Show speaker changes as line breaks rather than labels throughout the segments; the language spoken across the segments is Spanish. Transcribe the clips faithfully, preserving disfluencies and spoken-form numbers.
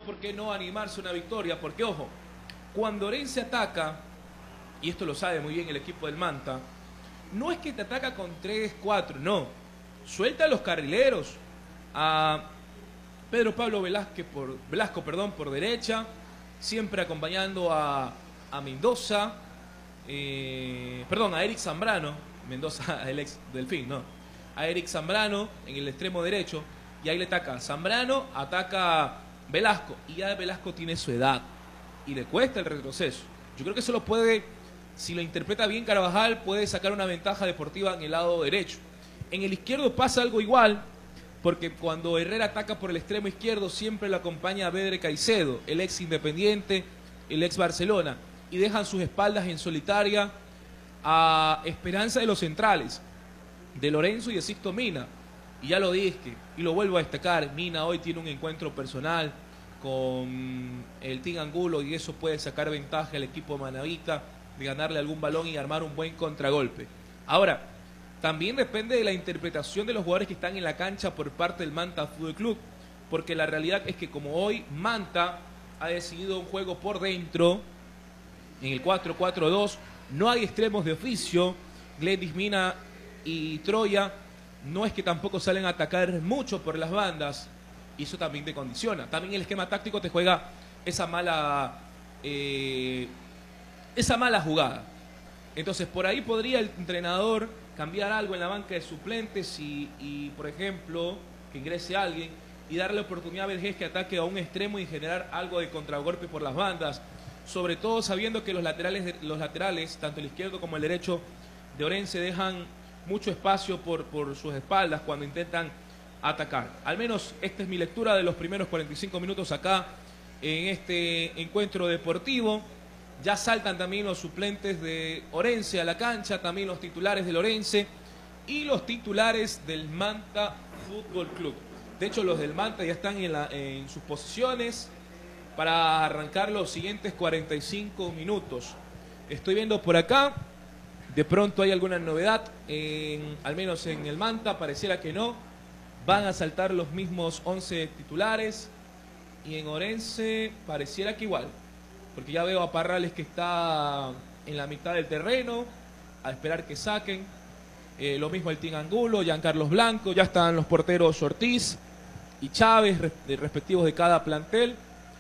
¿por qué no animarse a una victoria? Porque, ojo, cuando Orense ataca, y esto lo sabe muy bien el equipo del Manta, no es que te ataca con tres, cuatro, no. Suelta a los carrileros, a Pedro Pablo Velázquez por, Velasco perdón, por derecha, siempre acompañando a, a Mendoza, eh, perdón, a Eric Zambrano, Mendoza, el ex Delfín, no, a Eric Zambrano en el extremo derecho, y ahí le ataca Zambrano, ataca Velasco, y ya Velasco tiene su edad, y le cuesta el retroceso. Yo creo que eso lo puede, si lo interpreta bien Carvajal, puede sacar una ventaja deportiva en el lado derecho. En el izquierdo pasa algo igual, porque cuando Herrera ataca por el extremo izquierdo siempre lo acompaña a Bedre Caicedo, el ex Independiente, el ex Barcelona, y dejan sus espaldas en solitaria a esperanza de los centrales, de Lorenzo y de Sixto Mina. Y ya lo dije, y lo vuelvo a destacar, Mina hoy tiene un encuentro personal con el Team Angulo y eso puede sacar ventaja al equipo de Manavita de ganarle algún balón y armar un buen contragolpe. Ahora, también depende de la interpretación de los jugadores que están en la cancha por parte del Manta Fútbol Club, porque la realidad es que como hoy Manta ha decidido un juego por dentro, en el cuatro cuatro dos, no hay extremos de oficio, Gledys, Mina y Troya, no es que tampoco salen a atacar mucho por las bandas, y eso también te condiciona. También el esquema táctico te juega esa mala, eh, esa mala jugada. Entonces por ahí podría el entrenador cambiar algo en la banca de suplentes y, y por ejemplo, que ingrese alguien y darle oportunidad a Vergés que ataque a un extremo y generar algo de contragolpe por las bandas, sobre todo sabiendo que los laterales, los laterales, tanto el izquierdo como el derecho de Orense, dejan mucho espacio por, por sus espaldas cuando intentan atacar. Al menos esta es mi lectura de los primeros cuarenta y cinco minutos acá en este encuentro deportivo. Ya saltan también los suplentes de Orense a la cancha, también los titulares del Orense y los titulares del Manta Fútbol Club. De hecho, los del Manta ya están en, la, en sus posiciones para arrancar los siguientes cuarenta y cinco minutos. Estoy viendo por acá, de pronto hay alguna novedad, en, al menos en el Manta, pareciera que no. Van a saltar los mismos once titulares y en Orense pareciera que igual. Porque ya veo a Parrales que está en la mitad del terreno, a esperar que saquen. Eh, lo mismo el Team Angulo, Giancarlos Blanco, ya están los porteros Ortiz y Chávez, res, respectivos de cada plantel.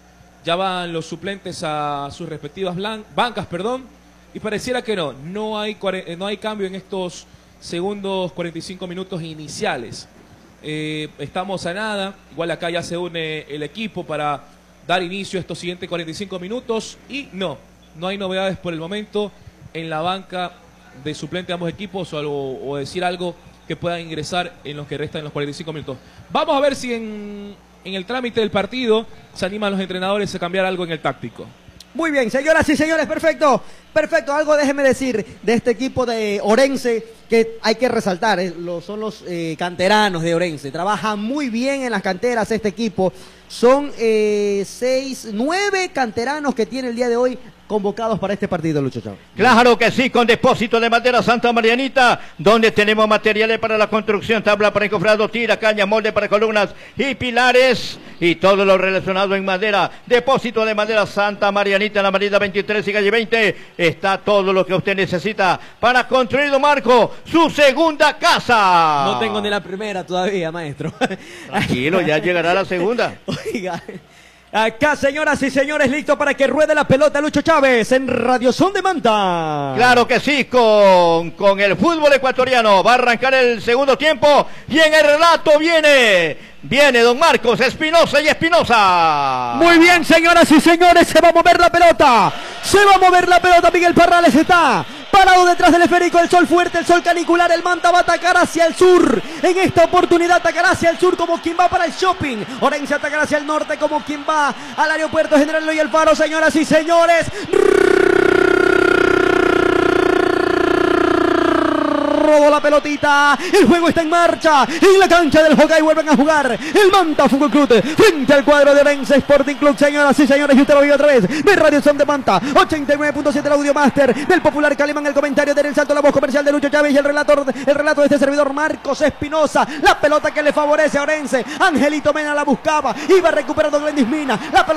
Ya van los suplentes a sus respectivas bancas, perdón. Y pareciera que no, no hay, no hay cambio en estos segundos cuarenta y cinco minutos iniciales. Eh, estamos a nada, igual acá ya se une el equipo para dar inicio a estos siguientes cuarenta y cinco minutos y no, no hay novedades por el momento en la banca de suplente de ambos equipos o, algo, o decir algo que pueda ingresar en los que restan los cuarenta y cinco minutos. Vamos a ver si en, en el trámite del partido se animan los entrenadores a cambiar algo en el táctico.
Muy bien, señoras y señores, perfecto, perfecto. Algo déjeme decir de este equipo de Orense que hay que resaltar, eh, lo, son los eh, canteranos de Orense. Trabajan muy bien en las canteras este equipo. Son eh, seis, nueve canteranos que tiene el día de hoy convocados para este partido, Lucho Chao.
Claro que sí, con Depósito de Madera Santa Marianita, donde tenemos materiales para la construcción, tabla para encofrado, tira, caña, molde para columnas y pilares, y todo lo relacionado en madera. Depósito de Madera Santa Marianita, en la avenida veintitrés y calle veinte, está todo lo que usted necesita para construir, don Marco, su segunda casa.
No tengo ni la primera todavía, maestro.
Tranquilo, ya llegará la segunda.
Oiga, acá, señoras y señores, listo para que ruede la pelota Lucho Chávez en Radio Son de Manta.
Claro que sí, con, con el fútbol ecuatoriano. Va a arrancar el segundo tiempo y en el relato viene... Viene don Marcos Espinosa y Espinosa.
Muy bien, señoras y señores, se va a mover la pelota. Se va a mover la pelota. Miguel Parrales está parado detrás del esférico. El sol fuerte, el sol canicular. El Manta va a atacar hacia el sur. En esta oportunidad atacará hacia el sur como quien va para el shopping. Orense atacará hacia el norte como quien va al aeropuerto General Eloy Alfaro, señoras y señores. Rodó la pelotita, el juego está en marcha, en la cancha del Hockey vuelven a jugar el Manta Fútbol Club frente al cuadro de Orense Sporting Club, señoras y señores, y usted lo vive otra vez, de Radio Son de Manta, ochenta y nueve punto siete el audio máster del popular Calimán, el comentario de El Salto, la voz comercial de Lucho Chávez y el relator, el relato de este servidor Marcos Espinosa, la pelota que le favorece a Orense, Angelito Mena la buscaba, iba recuperando Glendis Mina, la pelota